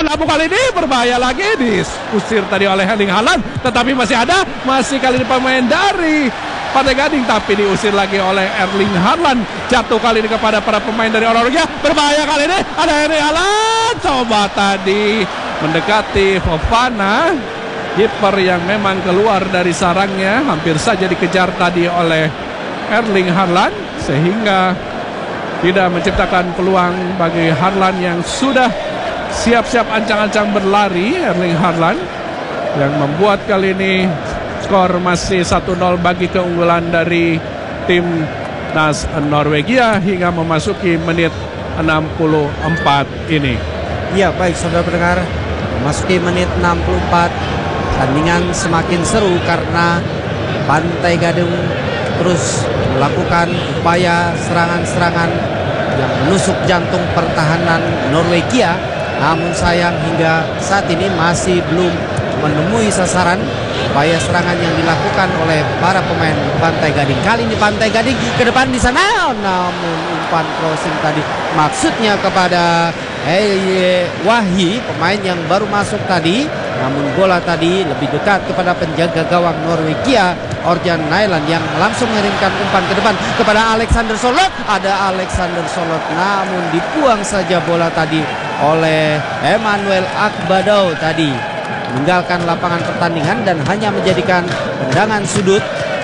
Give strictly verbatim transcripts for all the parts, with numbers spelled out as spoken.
namun kali ini berbahaya lagi, diusir tadi oleh Erling Haaland, tetapi masih ada, masih kali ini pemain dari Pantai Gading, tapi diusir lagi oleh Erling Haaland. Jatuh kali ini kepada para pemain dari Norwegia. Berbahaya kali ini, ada Erling Haaland. Coba tadi mendekati Fofana, kiper yang memang keluar dari sarangnya. Hampir saja dikejar tadi oleh Erling Haaland, sehingga tidak menciptakan peluang bagi Haaland yang sudah siap-siap ancang-ancang berlari. Erling Haaland yang membuat kali ini skor masih satu nol bagi keunggulan dari tim Nas Norwegia hingga memasuki menit enam puluh empat ini. Ya, baik saudara pendengar, memasuki menit enam puluh empat, tandingan semakin seru karena Pantai Gading terus melakukan upaya serangan-serangan yang menusuk jantung pertahanan Norwegia. Namun sayang hingga saat ini masih belum menemui sasaran upaya serangan yang dilakukan oleh para pemain Pantai Gading. Kali ini Pantai Gading ke depan di sana, namun umpan crossing tadi maksudnya kepada Elye Wahyi, pemain yang baru masuk tadi. Namun bola tadi lebih dekat kepada penjaga gawang Norwegia, Orjan Nyland, yang langsung mengirimkan umpan ke depan kepada Alexander Sørloth. Ada Alexander Sørloth, namun dibuang saja bola tadi oleh Emmanuel Akbadou tadi, meninggalkan lapangan pertandingan dan hanya menjadikan tendangan sudut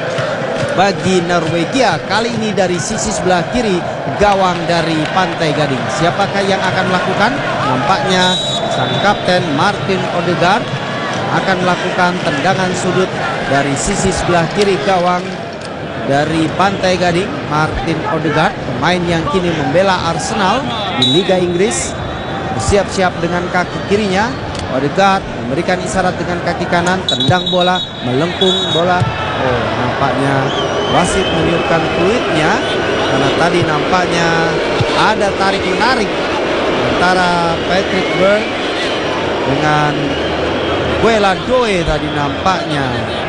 bagi Norwegia. Kali ini dari sisi sebelah kiri gawang dari Pantai Gading. Siapakah yang akan melakukan? Nampaknya sang kapten Martin Odegaard akan melakukan tendangan sudut dari sisi sebelah kiri gawang dari Pantai Gading. Martin Odegaard, pemain yang kini membela Arsenal di Liga Inggris, bersiap-siap dengan kaki kirinya. Odegaard memberikan isyarat dengan kaki kanan, tendang bola, melengkung bola. Oh, nampaknya wasit meniupkan fluidnya karena tadi nampaknya ada tarik menarik antara Patrick Berg dengan Guela Doe tadi, nampaknya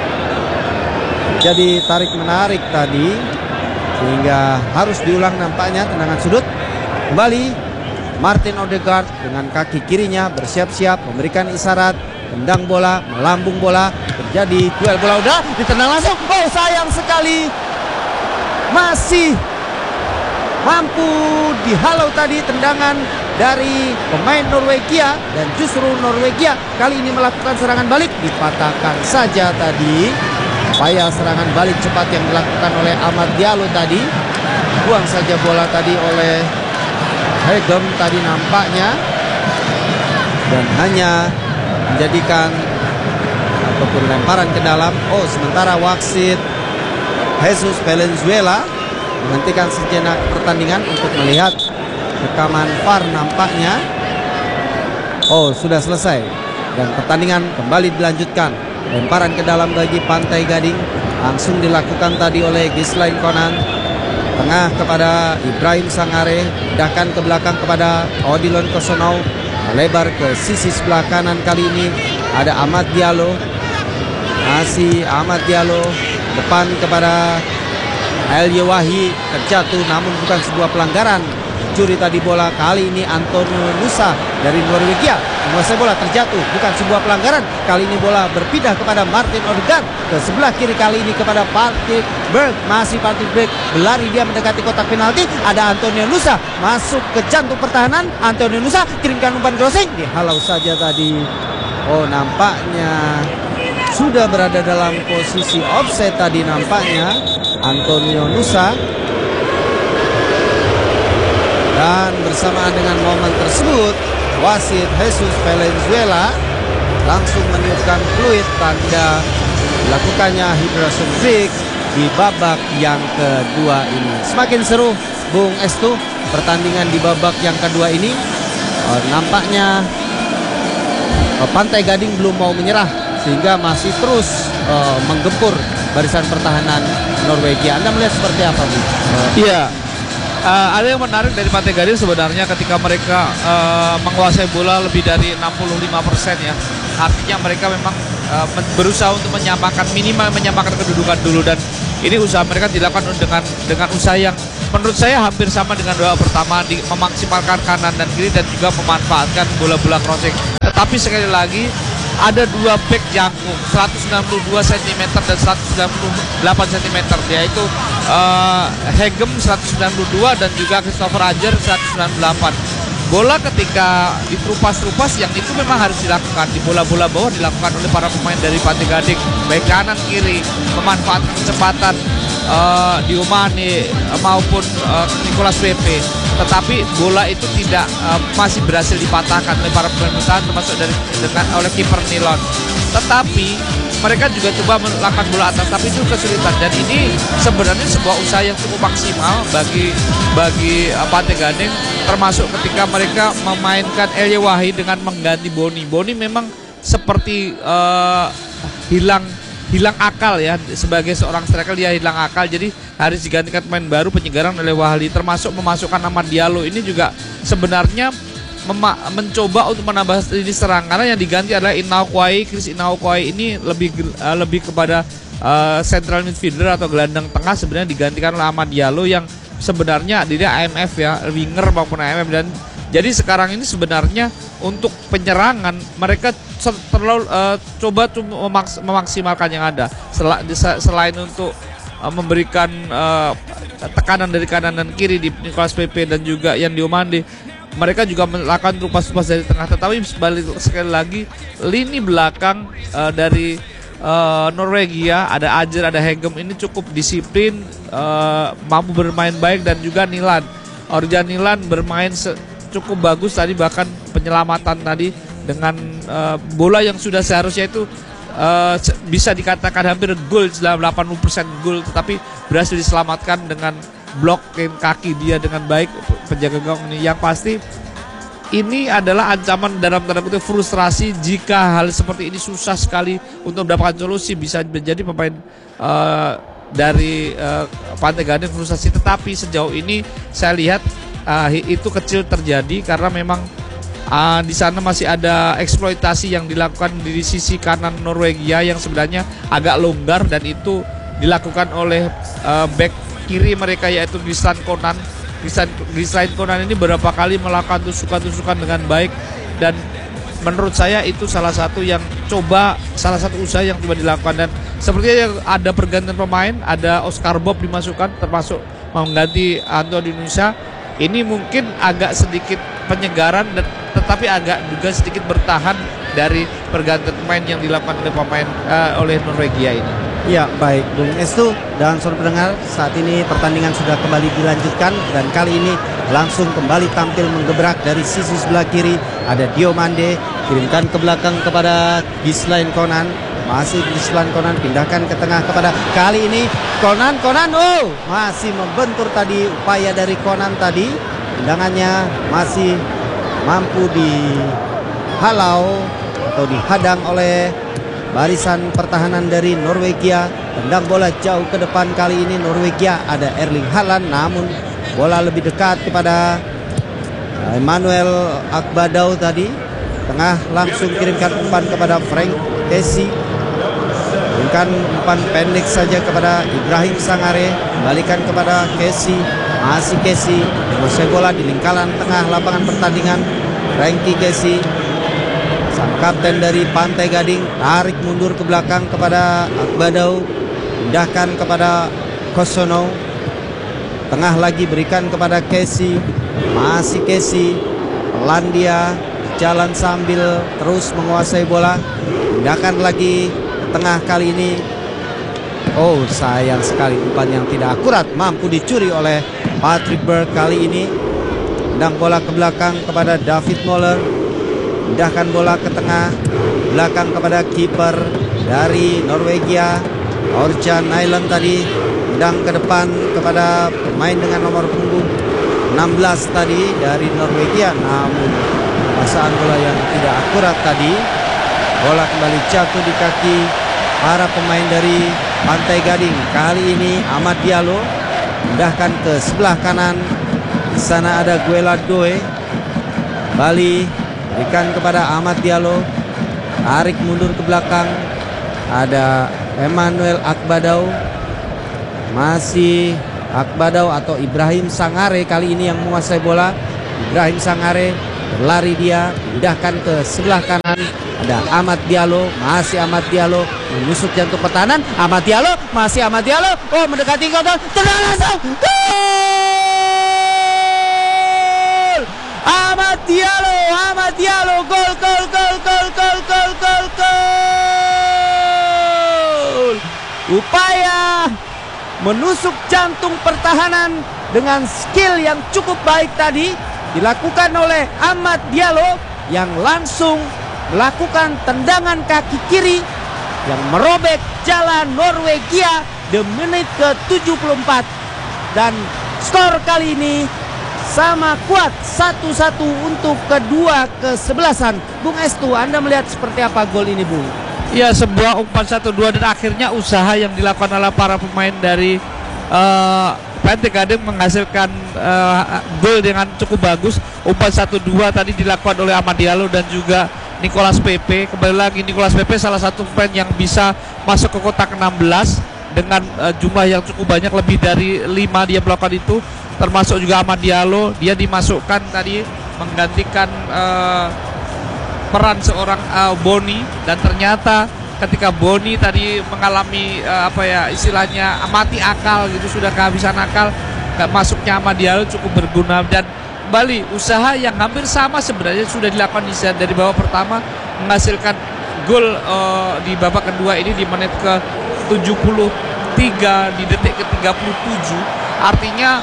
jadi tarik menarik tadi sehingga harus diulang nampaknya tendangan sudut. Kembali Martin Odegaard dengan kaki kirinya bersiap-siap memberikan isyarat, tendang bola, melambung bola, terjadi duel bola, udah ditendang langsung. Oh, sayang sekali masih mampu dihalau tadi tendangan dari pemain Norwegia, dan justru Norwegia kali ini melakukan serangan balik, dipatahkan saja tadi upaya serangan balik cepat yang dilakukan oleh Amad Diallo tadi. Buang saja bola tadi oleh Hegem tadi nampaknya, dan hanya menjadikan ataupun lemparan ke dalam. Oh, sementara wasit Jesus Valenzuela menghentikan sejenak pertandingan untuk melihat rekaman V A R nampaknya. Oh, sudah selesai dan pertandingan kembali dilanjutkan. Lemparan ke dalam bagi Pantai Gading langsung dilakukan tadi oleh Gislain Conan. Tengah kepada Ibrahim Sangare, pindahkan ke belakang kepada Odilon Kosonou, melebar ke sisi sebelah kanan. Kali ini ada Amad Diallo, masih Amad Diallo, depan kepada Elye Wahyi, terjatuh namun bukan sebuah pelanggaran. Curi tadi bola kali ini Antonio Nusa dari Norwegia menguasai bola, terjatuh, bukan sebuah pelanggaran. Kali ini bola berpindah kepada Martin Odegaard ke sebelah kiri, kali ini kepada Patrick Berg. Masih Patrick Berg berlari, dia mendekati kotak penalti. Ada Antonio Nusa masuk ke jantung pertahanan. Antonio Nusa kirimkan umpan crossing, dihalau saja tadi. Oh, nampaknya sudah berada dalam posisi offside tadi nampaknya Antonio Nusa. Dan bersamaan dengan momen tersebut, wasit Jesus Valenzuela langsung meniupkan fluid tanda dilakukannya hydration break di babak yang kedua ini. Semakin seru, Bung Estu, pertandingan di babak yang kedua ini. Oh, nampaknya oh, Pantai Gading belum mau menyerah sehingga masih terus uh, menggempur barisan pertahanan Norwegia. Anda melihat seperti apa, Bu? Iya. Uh, Uh, ada yang menarik dari Pantai Gading sebenarnya ketika mereka uh, menguasai bola lebih dari enam puluh lima persen ya. Artinya mereka memang uh, berusaha untuk menyamakan, minimal menyamakan kedudukan dulu, dan ini usaha mereka dilakukan dengan dengan usaha yang menurut saya hampir sama dengan babak pertama, di, memaksimalkan kanan dan kiri dan juga memanfaatkan bola-bola crossing. Tetapi sekali lagi ada dua back jangkung seratus sembilan puluh dua sentimeter dan seratus sembilan puluh delapan sentimeter, yaitu uh, Hegem seratus sembilan puluh dua dan juga Christopher Ajer seratus sembilan puluh delapan. Bola ketika diterupas-terupas yang itu memang harus dilakukan di bola-bola bawah, dilakukan oleh para pemain dari Pantai Gading, baik kanan kiri, memanfaatkan kecepatan uh, Diomane uh, maupun uh, Nicolas Pepe. Tetapi bola itu tidak uh, masih berhasil dipatahkan oleh para pemain bertahan, termasuk dari dengan oleh kiper Nilon. Tetapi mereka juga coba melakukan bola atas, tapi itu kesulitan. Dan ini sebenarnya sebuah usaha yang cukup maksimal bagi bagi uh, Pantai Gading, termasuk ketika mereka memainkan Elye Wahid dengan mengganti Boni. Boni memang seperti uh, hilang hilang akal ya, sebagai seorang striker dia hilang akal, jadi harus digantikan pemain baru penyegaran oleh Wahli, termasuk memasukkan Amad Diallo. Ini juga sebenarnya Mema mencoba untuk menambah lini serang, karena yang diganti adalah Inau Kwai. Chris Inau Kwai ini lebih uh, lebih kepada uh, central midfielder atau gelandang tengah, sebenarnya digantikan oleh Amad Diallo yang sebenarnya dia A M F ya, winger maupun A M F. Dan jadi sekarang ini sebenarnya untuk penyerangan mereka terlalu uh, coba memaks memaksimalkan yang ada, Sel selain untuk uh, memberikan uh, tekanan dari kanan dan kiri di Nicolas Pepe dan juga Yan Diomande. Mereka juga melakukan rupas-rupas dari tengah, tetapi balik sekali lagi lini belakang uh, dari uh, Norwegia, ada Ajer, ada Hegem, ini cukup disiplin, uh, mampu bermain baik, dan juga Nilan, Orjan Nilan bermain cukup bagus tadi, bahkan penyelamatan tadi dengan uh, bola yang sudah seharusnya itu uh, bisa dikatakan hampir gol, delapan puluh persen gol, tetapi berhasil diselamatkan dengan blokin kaki dia dengan baik penjaga gawang ini. Yang pasti ini adalah ancaman dalam tanda kutip frustrasi jika hal seperti ini susah sekali untuk mendapatkan solusi. Bisa menjadi pemain uh, dari uh, Pantai Gading frustrasi, tetapi sejauh ini saya lihat uh, itu kecil terjadi karena memang uh, di sana masih ada eksploitasi yang dilakukan di sisi kanan Norwegia yang sebenarnya agak longgar, dan itu dilakukan oleh uh, back kiri mereka yaitu Gislan Konan. Gislan Konan ini beberapa kali melakukan tusukan-tusukan dengan baik, dan menurut saya itu salah satu yang coba salah satu usaha yang coba dilakukan. Dan sepertinya ada pergantian pemain, ada Oscar Bob dimasukkan termasuk mengganti Anto Dinusa. Ini mungkin agak sedikit penyegaran, dan tetapi agak juga sedikit bertahan dari pergantian pemain yang dilakukan oleh pemain uh, oleh Norwegia ini. Ya, baik Bung Estu dan saudara pendengar, saat ini pertandingan sudah kembali dilanjutkan, dan kali ini langsung kembali tampil menggebrak dari sisi sebelah kiri. Ada Diomande, kirimkan ke belakang kepada Gislan Konan, masih Gislan Konan, pindahkan ke tengah kepada kali ini Konan, Konan, oh masih membentur tadi, upaya dari Konan tadi, tendangannya masih mampu dihalau atau dihadang oleh barisan pertahanan dari Norwegia. Tendang bola jauh ke depan, kali ini Norwegia ada Erling Haaland, namun bola lebih dekat kepada Emmanuel Akbadau tadi. Tengah langsung kirimkan umpan kepada Frank Kessie, kirimkan umpan pendek saja kepada Ibrahim Sangare, kembalikan kepada Kessie, masih Kessie, menguasai bola di lingkaran tengah lapangan pertandingan. Frankie Kessie, sang kapten dari Pantai Gading, tarik mundur ke belakang kepada Akbadau, pindahkan kepada Kosono, tengah lagi berikan kepada Kessie, masih Kessie, pelan dia jalan sambil terus menguasai bola, pindahkan lagi ke tengah kali ini. Oh sayang sekali, umpan yang tidak akurat mampu dicuri oleh Patrick Berg kali ini. Tendang bola ke belakang kepada David Moller, pindahkan bola ke tengah belakang kepada kiper dari Norwegia Orjan Nyland tadi, tendang ke depan kepada pemain dengan nomor punggung enam belas tadi dari Norwegia, namun pasaan bola yang tidak akurat tadi. Bola kembali jatuh di kaki para pemain dari Pantai Gading. Kali ini Amad Diallo pindahkan ke sebelah kanan, di sana ada Guela Doe, Bali berikan kepada Amad Diallo, tarik mundur ke belakang, ada Emmanuel Akbadau, masih Akbadau atau Ibrahim Sangare kali ini yang menguasai bola. Ibrahim Sangare berlari, dia pindahkan ke sebelah kanan. Ada Ahmad Diallo, masih Ahmad Diallo menusuk jantung pertahanan. Ahmad Diallo, masih Ahmad Diallo. Oh, mendekati gol, tendang langsung. Gol! Ahmad Diallo, Ahmad Diallo, gol, gol, gol, gol, gol, gol, gol, gol. Upaya menusuk jantung pertahanan dengan skill yang cukup baik tadi dilakukan oleh Ahmad Diallo yang langsung melakukan tendangan kaki kiri yang merobek jalan Norwegia di menit ke tujuh puluh empat. Dan skor kali ini sama kuat satu satu untuk kedua kesebelasan. Bung Estu, Anda melihat seperti apa gol ini, Bung? Ya, sebuah umpan satu dua dan akhirnya usaha yang dilakukan oleh para pemain dari uh, Pantai Gading menghasilkan uh, gol dengan cukup bagus. Umpan satu dua tadi dilakukan oleh Ahmad Diallo dan juga Nicolas Pepe. Kembali lagi Nicolas Pepe salah satu pemain yang bisa masuk ke kotak enam belas dengan uh, jumlah yang cukup banyak, lebih dari lima dia melakukan itu. Termasuk juga Ahmad Diallo, dia dimasukkan tadi menggantikan uh, peran seorang uh, Boni, dan ternyata ketika Boni tadi mengalami uh, apa ya istilahnya mati akal gitu, sudah kehabisan akal, gak masuknya Ahmad Diallo cukup berguna. Dan kembali usaha yang hampir sama sebenarnya sudah dilakukan di dari babak pertama, menghasilkan gol uh, di babak kedua ini di menit ke tujuh puluh tiga di detik ke tiga puluh tujuh. Artinya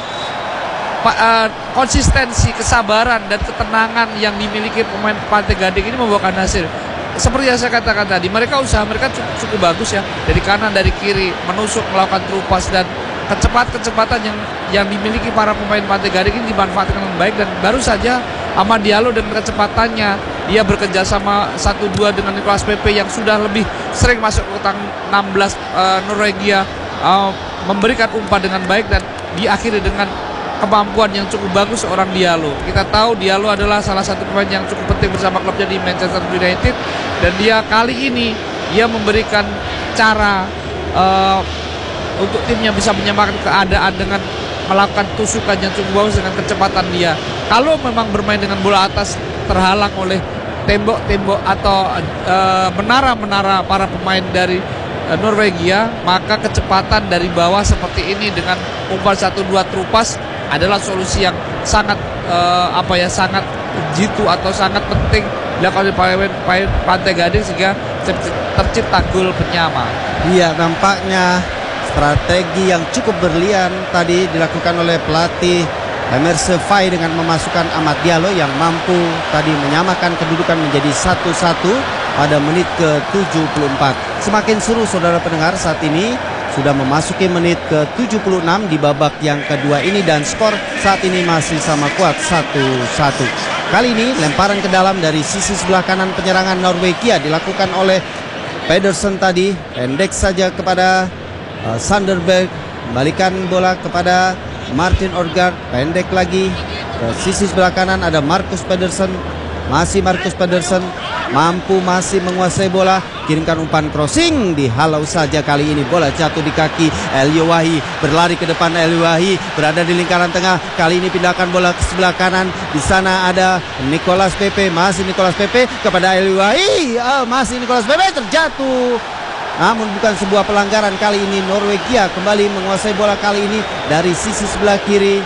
pa, uh, konsistensi, kesabaran dan ketenangan yang dimiliki pemain Pantai Gading ini membuahkan hasil. Seperti yang saya katakan tadi, mereka usaha mereka cukup, cukup bagus ya, dari kanan dari kiri menusuk, melakukan terupas, dan kecepatan-kecepatan yang yang dimiliki para pemain Pantai Gading ini dimanfaatkan dengan baik. Dan baru saja Ahmad Diallo dengan kecepatannya dia bekerja sama satu dua dengan Nicolas Pepe yang sudah lebih sering masuk ke kotak enam belas uh, Norwegia, uh, memberikan umpan dengan baik dan diakhiri dengan kemampuan yang cukup bagus seorang Diallo. Kita tahu Diallo adalah salah satu pemain yang cukup penting bersama klubnya di Manchester United, dan dia kali ini dia memberikan cara uh, untuk timnya bisa menyamakan keadaan dengan melakukan tusukan yang cukup bagus dengan kecepatan dia. Kalau memang bermain dengan bola atas terhalang oleh tembok-tembok atau uh, menara-menara para pemain dari uh, Norwegia, maka kecepatan dari bawah seperti ini dengan umpan satu dua terupas adalah solusi yang sangat uh, apa ya sangat jitu atau sangat penting dilakukan oleh Pantai Gading sehingga tercipta gol penyama. Iya, nampaknya strategi yang cukup berlian tadi dilakukan oleh pelatih Emerse Faye dengan memasukkan Ahmad Diallo yang mampu tadi menyamakan kedudukan menjadi satu satu pada menit ke tujuh puluh empat. Semakin seru saudara pendengar, saat ini sudah memasuki menit ke tujuh puluh enam di babak yang kedua ini, dan skor saat ini masih sama kuat satu satu. Kali ini lemparan ke dalam dari sisi sebelah kanan penyerangan Norwegia dilakukan oleh Pedersen tadi, pendek saja kepada uh, Sanderberg, kembalikan bola kepada Martin Odegaard, pendek lagi ke sisi sebelah kanan ada Marcus Pedersen, masih Marcus Pedersen mampu masih menguasai bola, kirimkan umpan crossing, dihalau saja kali ini, bola jatuh di kaki Elyowahi, berlari ke depan Elyowahi, berada di lingkaran tengah, kali ini pindahkan bola ke sebelah kanan, di sana ada Nicolas Pepe, masih Nicolas Pepe kepada Elyowahi, oh, masih Nicolas Pepe terjatuh. Namun bukan sebuah pelanggaran, kali ini Norwegia kembali menguasai bola kali ini dari sisi sebelah kiri.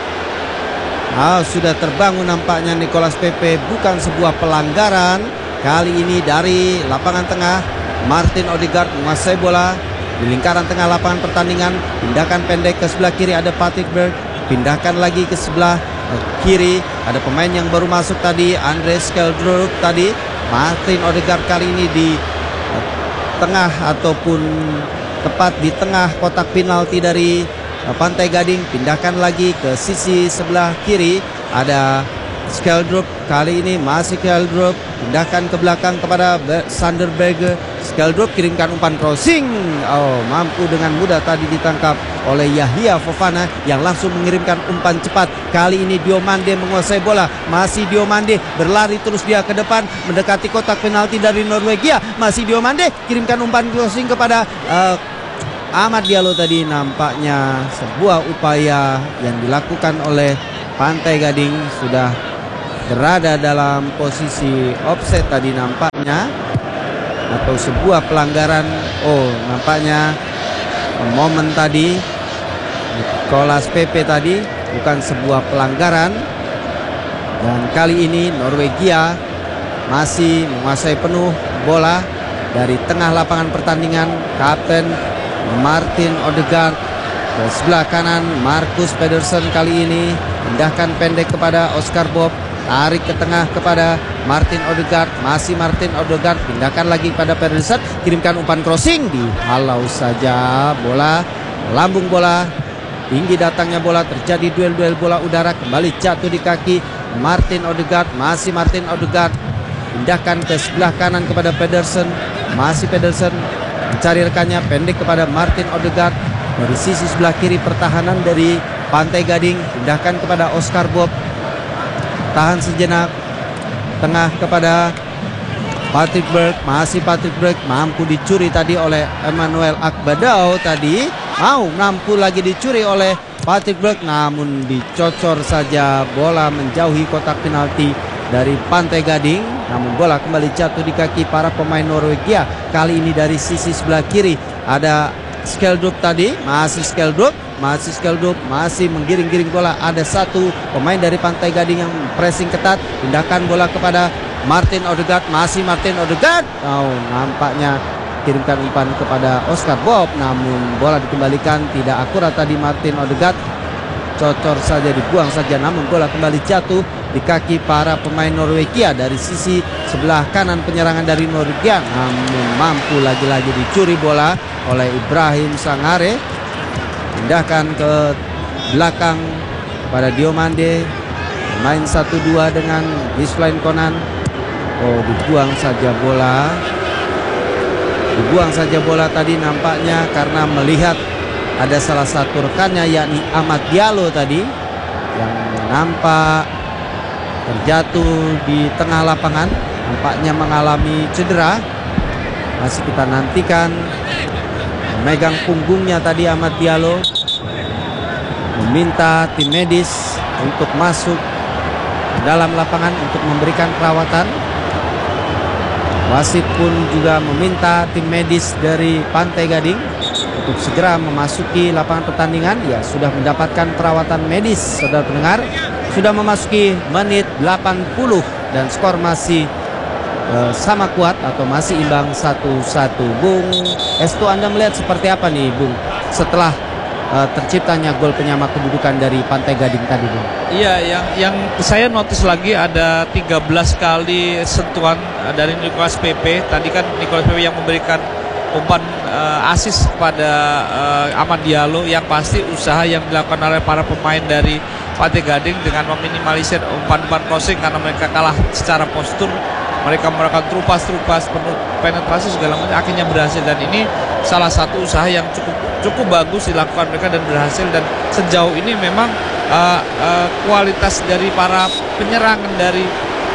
Oh, sudah terbangun nampaknya Nicolas Pepe, bukan sebuah pelanggaran. Kali ini dari lapangan tengah Martin Odegaard menguasai bola di lingkaran tengah lapangan pertandingan, pindahkan pendek ke sebelah kiri ada Patrick Berg, pindahkan lagi ke sebelah kiri ada pemain yang baru masuk tadi Andre Skeldrup tadi. Martin Odegaard kali ini di tengah ataupun tepat di tengah kotak penalti dari Pantai Gading, pindahkan lagi ke sisi sebelah kiri ada Skeldrup, kali ini masih Skeldrup, pindahkan ke belakang kepada Sanderberg, Skeldrup kirimkan umpan crossing, oh mampu dengan mudah tadi ditangkap oleh Yahya Fofana yang langsung mengirimkan umpan cepat. Kali ini Diomande menguasai bola, masih Diomande berlari terus dia ke depan mendekati kotak penalti dari Norwegia, masih Diomande kirimkan umpan crossing kepada uh, Amad Diallo tadi nampaknya sebuah upaya yang dilakukan oleh Pantai Gading sudah berada dalam posisi offset tadi nampaknya, atau sebuah pelanggaran. Oh, nampaknya momen tadi Nicolas Pepe tadi bukan sebuah pelanggaran. Dan kali ini Norwegia masih menguasai penuh bola dari tengah lapangan pertandingan. Kapten Martin Odegaard ke sebelah kanan, Marcus Pedersen kali ini pindahkan pendek kepada Oscar Bob, tarik ke tengah kepada Martin Odegaard, masih Martin Odegaard, pindahkan lagi pada Pedersen, kirimkan umpan crossing, dihalau saja bola, lambung bola, tinggi datangnya bola, terjadi duel-duel bola udara, kembali jatuh di kaki Martin Odegaard, masih Martin Odegaard, pindahkan ke sebelah kanan kepada Pedersen, masih Pedersen mencari rekannya, pendek kepada Martin Odegaard. Dari sisi sebelah kiri pertahanan dari Pantai Gading, pindahkan kepada Oscar Bob, tahan sejenak, tengah kepada Patrick Berg, masih Patrick Berg, mampu dicuri tadi oleh Emmanuel Akbadao tadi, mau mampu lagi dicuri oleh Patrick Berg, namun dicocor saja, bola menjauhi kotak penalti dari Pantai Gading. Namun bola kembali jatuh di kaki para pemain Norwegia. Kali ini dari sisi sebelah kiri ada Skeldrup tadi, masih Skeldrup, masih Skeldrup, masih menggiring-giring bola. Ada satu pemain dari Pantai Gading yang pressing ketat, pindahkan bola kepada Martin Odegaard, masih Martin Odegaard. Oh, nampaknya kirimkan umpan kepada Oscar Bob, namun bola dikembalikan, tidak akurat tadi Martin Odegaard, cocor saja, dibuang saja, namun bola kembali jatuh di kaki para pemain Norwegia. Dari sisi sebelah kanan penyerangan dari Norwegia, namun mampu lagi-lagi dicuri bola oleh Ibrahim Sangare, pindahkan ke belakang pada Diomande, main satu dua dengan Gislain Konan. Oh, dibuang saja bola, dibuang saja bola tadi nampaknya karena melihat ada salah satu rekannya yakni Amad Diallo tadi yang nampak terjatuh di tengah lapangan, nampaknya mengalami cedera. Masih kita nantikan, memegang punggungnya tadi Amad Diallo, meminta tim medis untuk masuk ke dalam lapangan untuk memberikan perawatan. Wasit pun juga meminta tim medis dari Pantai Gading untuk segera memasuki lapangan pertandingan. Ya, sudah mendapatkan perawatan medis, saudara pendengar. Sudah memasuki menit delapan puluh dan skor masih uh, sama kuat atau masih imbang satu satu. Bung Estu, Anda melihat seperti apa nih, Bung, setelah uh, terciptanya gol penyama kedudukan dari Pantai Gading tadi, Bung? Iya, yang yang saya notice lagi ada tiga belas kali sentuhan dari Nicolas Pepe. Tadi kan Nicolas Pepe yang memberikan umpan uh, asis kepada uh, Amad Diallo. Yang pasti usaha yang dilakukan oleh para pemain dari Pantai Gading dengan meminimalisir umpan-umpan crossing karena mereka kalah secara postur. Mereka melakukan trupas-trupas, penetrasi segala macam, akhirnya berhasil. Dan ini salah satu usaha yang cukup cukup bagus dilakukan mereka dan berhasil. Dan sejauh ini memang uh, uh, kualitas dari para penyerangan, dari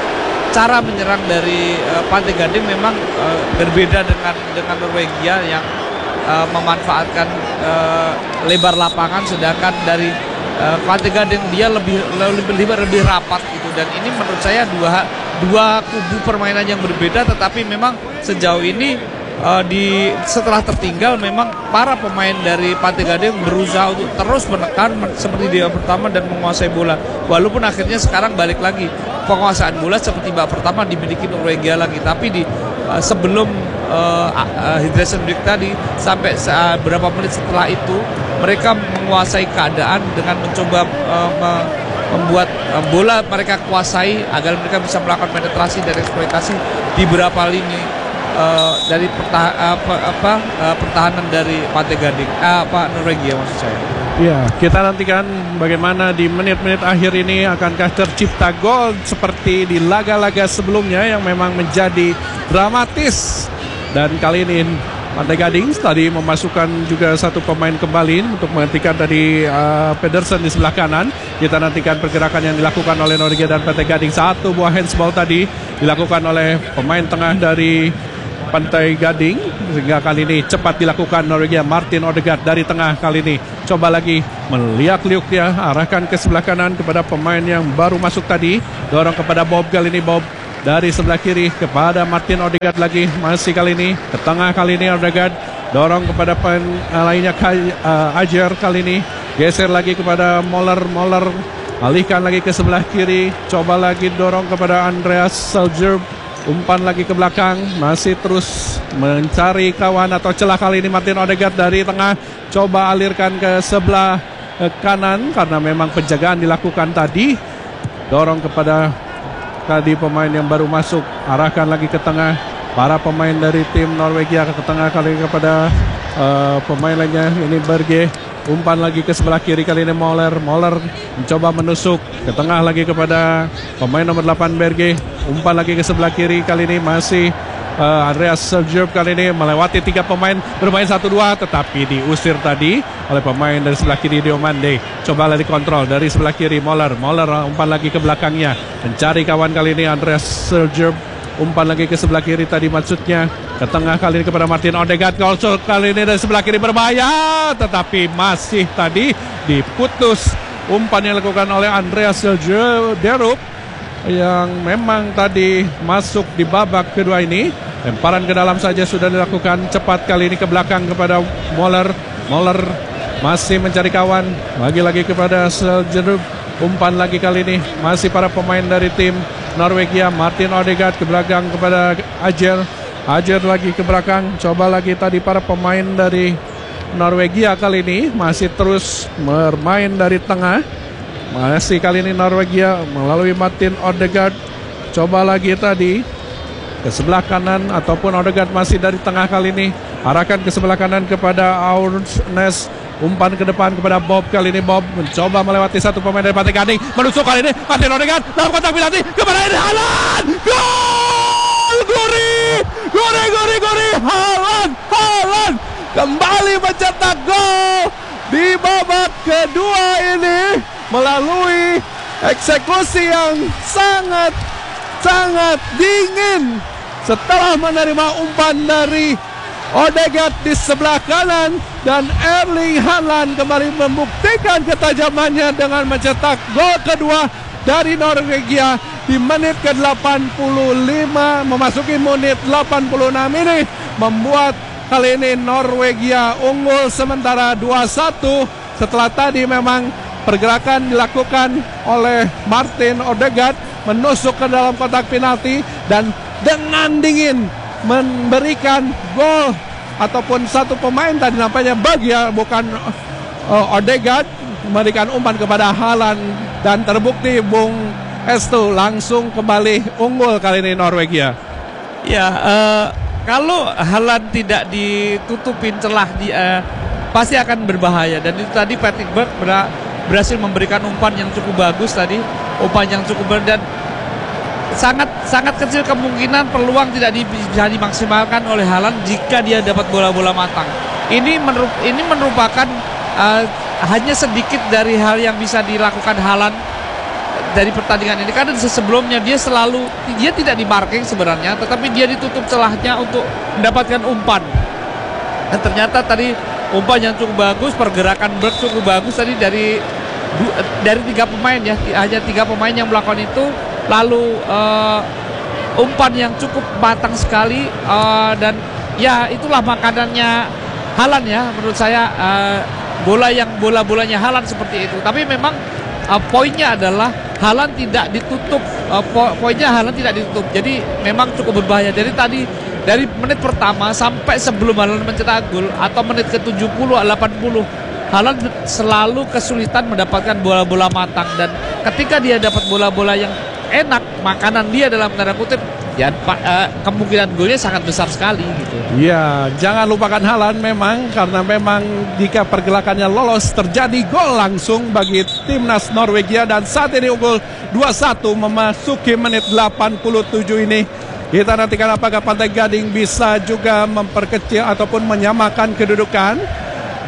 cara menyerang dari uh, Pantai Gading memang uh, berbeda dengan dengan Norwegia yang uh, memanfaatkan uh, lebar lapangan, sedangkan dari uh, Pantai Gading dia lebih lebih lebih, lebih rapat gitu. Dan ini menurut saya dua dua kubu permainan yang berbeda, tetapi memang sejauh ini uh, di setelah tertinggal memang para pemain dari Pantai Gading berusaha untuk terus menekan seperti di babak pertama dan menguasai bola. Walaupun akhirnya sekarang balik lagi penguasaan bola seperti babak pertama dimiliki Norwegia lagi, tapi di uh, sebelum uh, uh, hydration break tadi sampai uh, beberapa menit setelah itu mereka menguasai keadaan dengan mencoba uh, me- membuat uh, bola mereka kuasai agar mereka bisa melakukan penetrasi dan eksploitasi di beberapa lini uh, dari pertah- apa, apa, uh, pertahanan dari Pantai Gading, uh, apa Norwegia maksud saya. Ya, kita nantikan bagaimana di menit-menit akhir ini akankah tercipta gol seperti di laga-laga sebelumnya yang memang menjadi dramatis. Dan kali ini Pantai Gading tadi memasukkan juga satu pemain kembali untuk menghentikan tadi uh, Pedersen di sebelah kanan. Kita nantikan pergerakan yang dilakukan oleh Norwegia dan Pantai Gading. Satu buah handsball tadi dilakukan oleh pemain tengah dari Pantai Gading. Sehingga kali ini cepat dilakukan Norwegia. Martin Odegaard dari tengah kali ini coba lagi melihat-liuk dia, arahkan ke sebelah kanan kepada pemain yang baru masuk tadi. Dorong kepada Bob kali ini, Bob dari sebelah kiri kepada Martin Odegaard lagi, masih kali ini ke tengah kali ini Odegaard. Dorong kepada pen uh, lainnya uh, Ajer kali ini, geser lagi kepada Moller, Moller alihkan lagi ke sebelah kiri, coba lagi dorong kepada Andreas Seljerb, umpan lagi ke belakang, masih terus mencari kawan atau celah kali ini Martin Odegaard dari tengah, coba alirkan ke sebelah uh, kanan karena memang penjagaan dilakukan tadi. Dorong kepada tadi pemain yang baru masuk, arahkan lagi ke tengah. Para pemain dari tim Norwegia ke tengah kali kepada uh, pemain lainnya. Ini Berge, umpan lagi ke sebelah kiri kali ini Moller. Moller mencoba menusuk ke tengah lagi kepada pemain nomor delapan Berge. Umpan lagi ke sebelah kiri kali ini masih uh, Andreas Seljerb kali ini melewati tiga pemain, bermain satu dua tetapi diusir tadi oleh pemain dari sebelah kiri Diomande. Coba lagi kontrol dari sebelah kiri Moller. Moller umpan lagi ke belakangnya, mencari kawan kali ini Andreas Seljerb. Umpan lagi ke sebelah kiri tadi maksudnya, ke tengah kali ini kepada Martin Odegaard. Golso kali ini dari sebelah kiri berbahaya, tetapi masih tadi diputus. Umpan yang dilakukan oleh Andreas Seljerb yang memang tadi masuk di babak kedua ini. Lemparan ke dalam saja sudah dilakukan, cepat kali ini ke belakang kepada Moller. Moller masih mencari kawan, lagi-lagi kepada Seljerb. Umpan lagi kali ini masih para pemain dari tim Norwegia. Martin Odegaard ke belakang kepada Ajer. Ajer lagi ke belakang, coba lagi tadi para pemain dari Norwegia kali ini masih terus bermain dari tengah. Masih kali ini Norwegia melalui Martin Odegaard. Coba lagi tadi ke sebelah kanan ataupun Odegaard masih dari tengah kali ini. Arahkan ke sebelah kanan kepada Aursnes. Umpan ke depan kepada Bob kali ini. Bob mencoba melewati satu pemain dari Pantai Gading. Menusuk kali ini Martin Odegaard dalam kotak penalti kepada Erling Haaland. Gol! Gori! Gori, gori, gori! Haaland! Haaland! Kembali mencetak gol di babak kedua ini melalui eksekusi yang sangat sangat dingin setelah menerima umpan dari Odegaard di sebelah kanan, dan Erling Haaland kembali membuktikan ketajamannya dengan mencetak gol kedua dari Norwegia di menit ke delapan puluh lima, memasuki menit delapan puluh enam ini, membuat kali ini Norwegia unggul sementara dua satu setelah tadi memang pergerakan dilakukan oleh Martin Odegaard menusuk ke dalam kotak penalti dan dengan dingin memberikan gol ataupun satu pemain tadi nampaknya Bagia bukan uh, Odegaard memberikan umpan kepada Haaland, dan terbukti Bung Estu langsung kembali unggul kali ini Norwegia. Ya, uh, kalau Haaland tidak ditutupin celah di, uh, pasti akan berbahaya, dan itu tadi Patrick Berg ber- berhasil memberikan umpan yang cukup bagus tadi, umpan yang cukup ber- dan sangat sangat kecil kemungkinan peluang tidak di, bisa dimaksimalkan oleh Haaland jika dia dapat bola-bola matang. Ini merup, ini merupakan uh, hanya sedikit dari hal yang bisa dilakukan Haaland dari pertandingan ini, karena sebelumnya dia selalu dia tidak di marking sebenarnya, tetapi dia ditutup celahnya untuk mendapatkan umpan. Dan ternyata tadi umpan yang cukup bagus, pergerakan Berg cukup bagus tadi dari dari tiga pemain ya, hanya tiga pemain yang melakukan itu. Lalu uh, umpan yang cukup matang sekali, uh, dan ya itulah makanannya Haaland ya menurut saya, uh, bola yang bola-bolanya Haaland seperti itu. Tapi memang uh, poinnya adalah Haaland tidak ditutup, uh, po- poinnya Haaland tidak ditutup. Jadi memang cukup berbahaya. Jadi tadi dari menit pertama sampai sebelum Haaland mencetak gol atau menit ke tujuh puluh delapan puluh, Haaland selalu kesulitan mendapatkan bola-bola matang, dan ketika dia dapat bola-bola yang enak, makanan dia dalam tanda kutip, ya uh, kemungkinan golnya sangat besar sekali gitu. Ya, jangan lupakan Haaland memang, karena memang jika pergelakannya lolos terjadi gol langsung bagi timnas Norwegia, dan saat ini unggul dua satu memasuki menit delapan puluh tujuh ini. Kita nantikan apakah Pantai Gading bisa juga memperkecil ataupun menyamakan kedudukan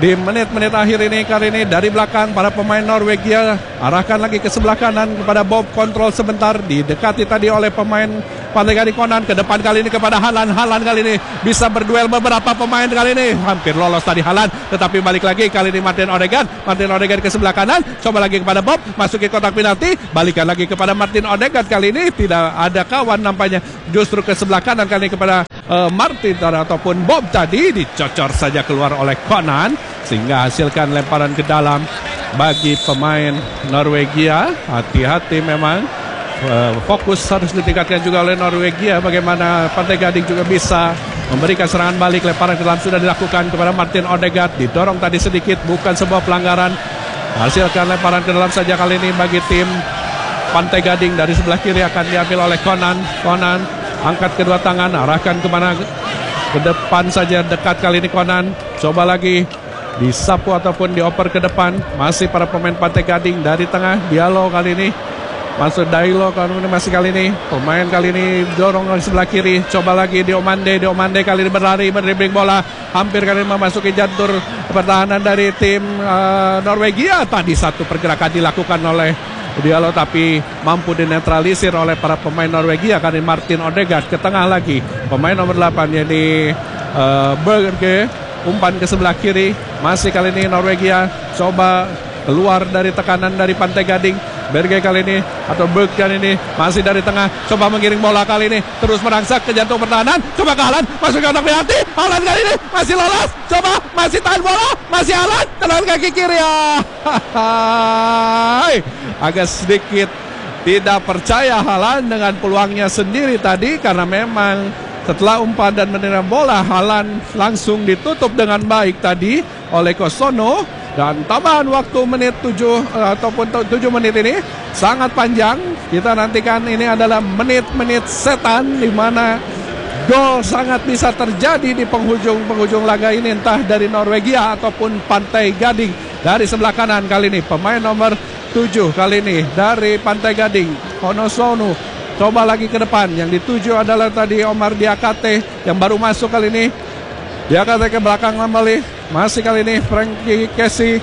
di menit-menit akhir ini. Kali ini dari belakang para pemain Norwegia arahkan lagi ke sebelah kanan kepada Bob, kontrol sebentar, didekati tadi oleh pemain Pantai Gading Conan. Ke depan kali ini kepada Halan. Halan kali ini bisa berduel beberapa pemain kali ini, hampir lolos tadi Halan, tetapi balik lagi kali ini Martin Odegaard. Martin Odegaard ke sebelah kanan, coba lagi kepada Bob, masuk ke kotak penalti, balikan lagi kepada Martin Odegaard. Kali ini tidak ada kawan nampaknya, justru ke sebelah kanan kali ini kepada uh, Martin ataupun Bob tadi, dicocor saja keluar oleh Conan sehingga hasilkan lemparan ke dalam bagi pemain Norwegia. Hati-hati memang, uh, fokus harus ditingkatkan juga oleh Norwegia, bagaimana Pantai Gading juga bisa memberikan serangan balik. Lemparan ke dalam sudah dilakukan kepada Martin Odegaard, didorong tadi sedikit, bukan sebuah pelanggaran. Hasilkan lemparan ke dalam saja kali ini bagi tim Pantai Gading. Dari sebelah kiri akan diambil oleh Conan. Conan angkat kedua tangan, arahkan kemana? Ke depan saja, dekat kali ini Conan. Coba lagi disapu ataupun dioper ke depan. Masih para pemain Pantai Gading dari tengah. Dialog kali ini masuk Dailo kali ini, masih kali ini pemain kali ini dorong dari sebelah kiri. Coba lagi Diomande. Diomande kali ini berlari, mendribbling bola, hampir kali ini memasuki jantur pertahanan dari tim uh, Norwegia. Tadi satu pergerakan dilakukan oleh Diallo tapi mampu dinetralisir oleh para pemain Norwegia. Kali Martin Odegaard ke tengah lagi, pemain nomor delapan yakni uh, Berge, umpan ke sebelah kiri. Masih kali ini Norwegia coba keluar dari tekanan dari Pantai Gading. Berge kali ini atau Berg kali ini masih dari tengah, coba mengiring bola kali ini, terus merangsak ke jantung pertahanan, coba ke Halan, masuk ke kotak penalti. Halan kali ini masih lolos, coba masih tahan bola, masih Halan, tendangan kaki kiri ya. Agak sedikit tidak percaya Halan dengan peluangnya sendiri tadi, karena memang setelah umpan dan menerima bola, Halan langsung ditutup dengan baik tadi oleh Kosono. Dan tambahan waktu menit tujuh ataupun tujuh menit ini sangat panjang. Kita nantikan ini adalah menit-menit setan, di mana gol sangat bisa terjadi di penghujung-penghujung laga ini, entah dari Norwegia ataupun Pantai Gading. Dari sebelah kanan kali ini pemain nomor tujuh kali ini dari Pantai Gading, Honosonu. Coba lagi ke depan, yang dituju adalah tadi Omar Diakate yang baru masuk kali ini. Diakate ke belakang kembali. Masih kali ini Frankie Casey,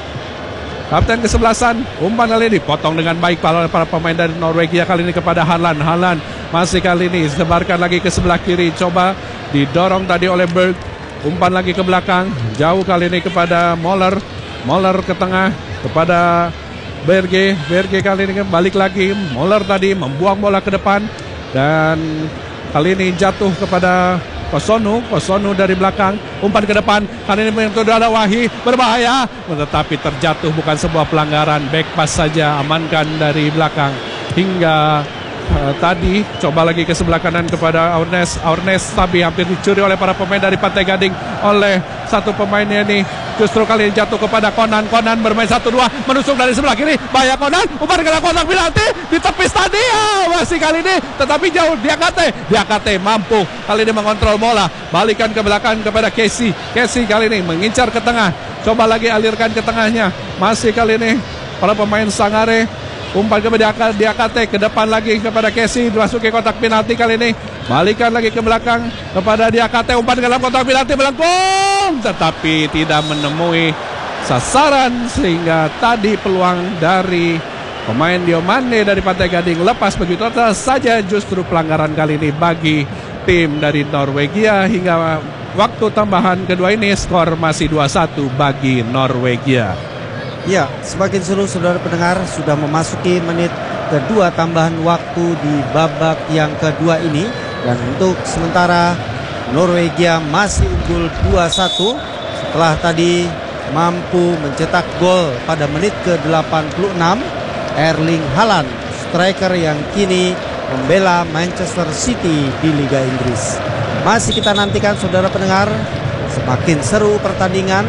kapten kesebelasan. Umpan kali ini dipotong dengan baik oleh para pemain dari Norwegia kali ini kepada Halan. Halan masih kali ini sebarkan lagi ke sebelah kiri, coba didorong tadi oleh Berg. Umpan lagi ke belakang, jauh kali ini kepada Moller. Moller ke tengah kepada Berge. Berge kali ini balik lagi. Moller tadi membuang bola ke depan dan kali ini jatuh kepada Kosonu. Kosonu dari belakang, umpan ke depan. Kali ini sudah ada Wahi, berbahaya, tetapi terjatuh, bukan sebuah pelanggaran. Back pass saja, amankan dari belakang. Hingga uh, tadi coba lagi ke sebelah kanan kepada Aurnes. Aurnes tapi hampir dicuri oleh para pemain dari Pantai Gading oleh satu pemainnya ini. Justru kali ini jatuh kepada Conan. Conan bermain satu dua, menusuk dari sebelah kiri. Bahaya Conan, umpan ke kotak penalti, ditepis tadi. Ya, masih kali ini, tetapi jauh. Diakate, Diakate mampu kali ini mengontrol bola. Balikan ke belakang kepada Casey. Casey kali ini mengincar ke tengah. Coba lagi alirkan ke tengahnya. Masih kali ini para pemain Sangare. Umpan kepada Diakate, ke depan lagi kepada Casey, masuk ke kotak penalti kali ini. Balikan lagi ke belakang kepada Diakate, umpan ke dalam kotak penalti, melengkung, tetapi tidak menemui sasaran, sehingga tadi peluang dari pemain Diomande dari Pantai Gading lepas begitu saja. Justru pelanggaran kali ini bagi tim dari Norwegia. Hingga waktu tambahan kedua ini skor masih dua satu bagi Norwegia. Ya, semakin seru saudara pendengar, sudah memasuki menit kedua tambahan waktu di babak yang kedua ini. Dan untuk sementara Norwegia masih unggul dua satu setelah tadi mampu mencetak gol pada menit ke delapan puluh enam. Erling Haaland, striker yang kini membela Manchester City di Liga Inggris. Masih kita nantikan saudara pendengar, semakin seru pertandingan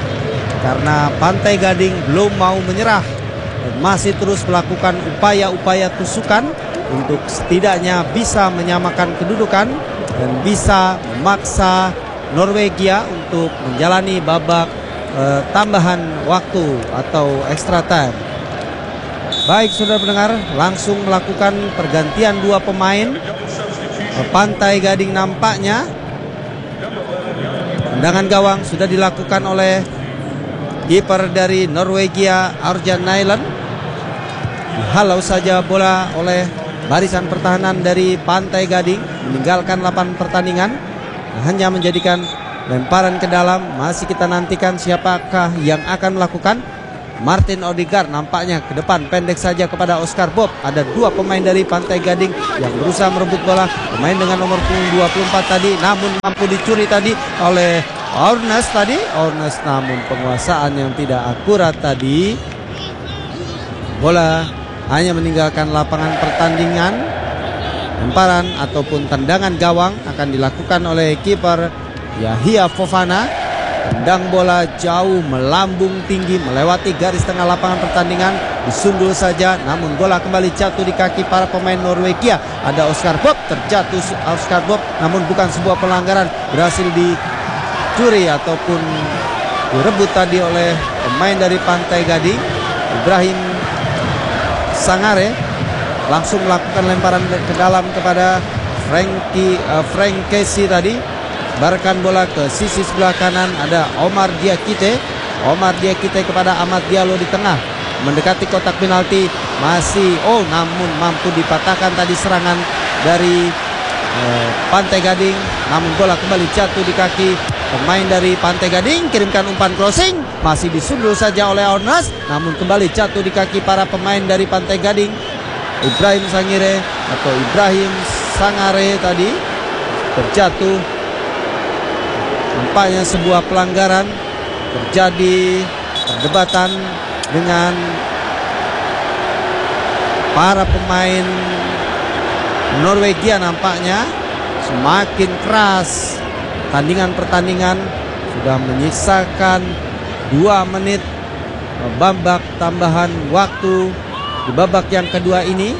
karena Pantai Gading belum mau menyerah dan masih terus melakukan upaya-upaya tusukan untuk setidaknya bisa menyamakan kedudukan dan bisa memaksa Norwegia untuk menjalani babak eh, tambahan waktu atau extra time. Baik saudara pendengar, langsung melakukan pergantian dua pemain. Pantai Gading nampaknya tendangan gawang sudah dilakukan oleh kiper dari Norwegia Arjan Nyland. Dihalau saja bola oleh barisan pertahanan dari Pantai Gading, meninggalkan lapangan pertandingan, hanya menjadikan lemparan ke dalam. Masih kita nantikan siapakah yang akan melakukan. Martin Odegaard nampaknya ke depan, pendek saja kepada Oscar Bob. Ada dua pemain dari Pantai Gading yang berusaha merebut bola. Pemain dengan nomor punggung dua puluh empat tadi, namun mampu dicuri tadi oleh Ornes tadi. Ornes namun penguasaan yang tidak akurat tadi. Bola hanya meninggalkan lapangan pertandingan. Lemparan ataupun tendangan gawang akan dilakukan oleh kiper Yahya Fofana. Tendang bola jauh, melambung tinggi, melewati garis tengah lapangan pertandingan. Disundul saja, namun bola kembali jatuh di kaki para pemain Norwegia. Ada Oscar Bob, terjatuh Oscar Bob, namun bukan sebuah pelanggaran. Berhasil dicuri ataupun direbut tadi oleh pemain dari Pantai Gading. Ibrahim Sangare langsung melakukan lemparan ke dalam kepada Frankie, uh, Frank Casey tadi. Barkan bola ke sisi sebelah kanan, ada Omar Diakite. Omar Diakite kepada Ahmad Diallo di tengah, mendekati kotak penalti. Masih, oh namun mampu dipatahkan tadi serangan dari eh, Pantai Gading. Namun bola kembali jatuh di kaki pemain dari Pantai Gading. Kirimkan umpan crossing, masih disundul saja oleh Ornas, namun kembali jatuh di kaki para pemain dari Pantai Gading. Ibrahim Sangire atau Ibrahim Sangare tadi terjatuh. Nampaknya sebuah pelanggaran, terjadi perdebatan dengan para pemain Norwegia. Nampaknya semakin keras tandingan pertandingan, sudah menyisakan dua menit babak tambahan waktu di babak yang kedua ini.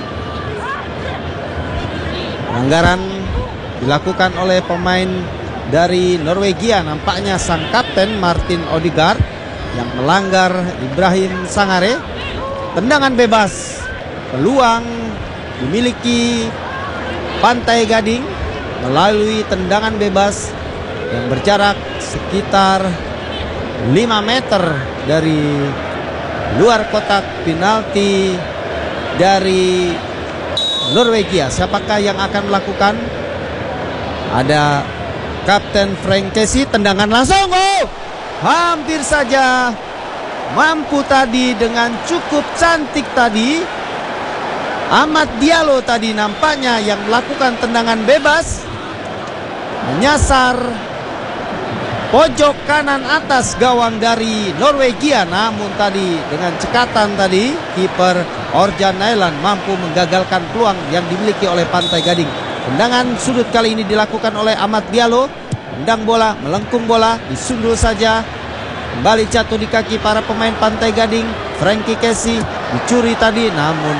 Pelanggaran dilakukan oleh pemain dari Norwegia, nampaknya sang kapten Martin Odegaard yang melanggar Ibrahim Sangare. Tendangan bebas, peluang dimiliki Pantai Gading melalui tendangan bebas yang berjarak sekitar lima meter dari luar kotak penalti dari Norwegia. Siapakah yang akan melakukan? Ada Kapten Frank Casey, tendangan langsung, oh hampir saja mampu tadi dengan cukup cantik tadi. Ahmad Diallo tadi nampaknya yang melakukan tendangan bebas, menyasar pojok kanan atas gawang dari Norwegia. Namun tadi dengan cekatan tadi kiper Arjan Nyland mampu menggagalkan peluang yang dimiliki oleh Pantai Gading. Tendangan sudut kali ini dilakukan oleh Ahmad Diallo. Tendang bola, melengkung bola, disundul saja. Kembali jatuh di kaki para pemain Pantai Gading. Frankie Casey dicuri tadi, namun